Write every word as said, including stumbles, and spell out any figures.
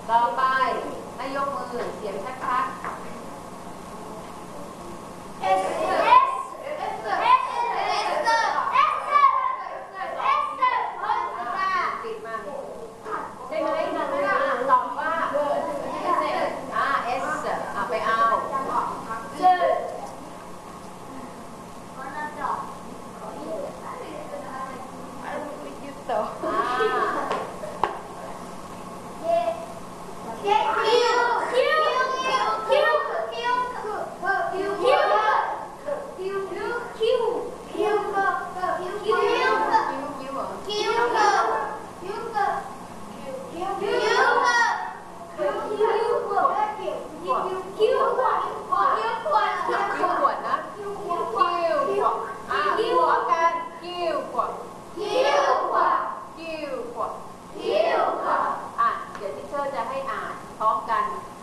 ต่อไปให้ยกมือเสียงชัดๆ S S S S ติดมาได้ไหมตอบว่าอ่า S อ่ะไปเอาจะให้อ่านพร้อมกัน